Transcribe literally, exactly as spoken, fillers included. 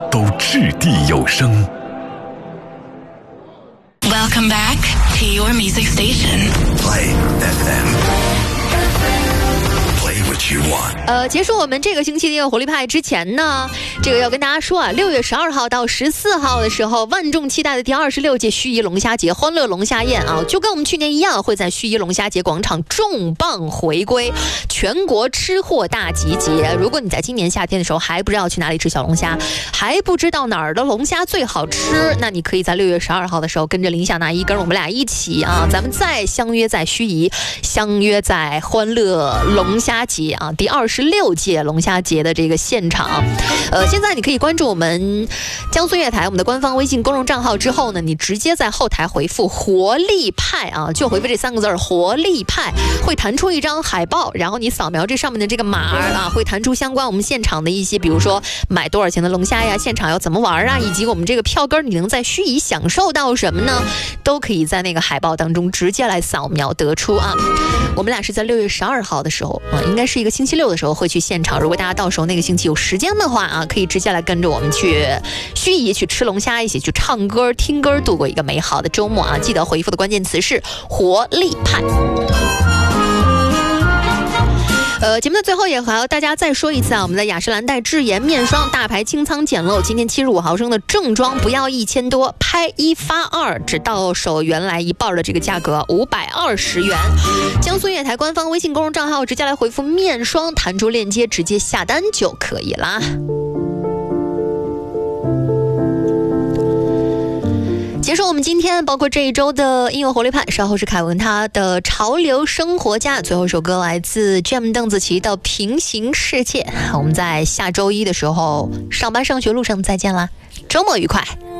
都掷地有声。 Welcome back to your music station. Play F M。Play what you want。 呃，结束我们这个星期的音乐活力派之前呢，这个要跟大家说啊，六月十二号到十四号的时候，万众期待的第二十六届盱眙龙虾节欢乐龙虾宴啊，就跟我们去年一样，会在盱眙龙虾节广场重磅回归，全国吃货大集结。如果你在今年夏天的时候还不知道去哪里吃小龙虾，还不知道哪儿的龙虾最好吃，那你可以在六月十二号的时候跟着林小娜一跟我们俩一起啊，咱们再相约在盱眙，相约在欢乐龙虾节啊，第二十六届龙虾节的这个现场。呃，现在你可以关注我们江苏乐台我们的官方微信公众账号之后呢，你直接在后台回复活力派啊，就回复这三个字活力派，会弹出一张海报，然后你扫描这上面的这个码啊，会弹出相关我们现场的一些，比如说买多少钱的龙虾呀，现场要怎么玩啊，以及我们这个票根你能在盱眙享受到什么呢，都可以在那个海报当中直接来扫描得出啊。我们俩是在六月十二号的时候啊，应该是一个星期六的时候会去现场，如果大家到时候那个星期有时间的话啊，可以直接来跟着我们去盱眙去吃龙虾，一起去唱歌听歌，度过一个美好的周末啊！记得回复的关键词是活力派。呃，节目的最后也还要大家再说一次啊，我们的雅诗兰黛智妍面霜大牌清仓简陋，今天七十五毫升的正装不要一千多，拍一发二，只到手原来一半的这个价格五百二十元。江苏夜台官方微信公众账号直接来回复面霜，弹出链接直接下单就可以啦。结束我们今天包括这一周的音乐活力派，稍后是凯文他的潮流生活家，最后一首歌来自 Jam 邓紫棋的平行世界。我们在下周一的时候上班上学路上再见啦，周末愉快。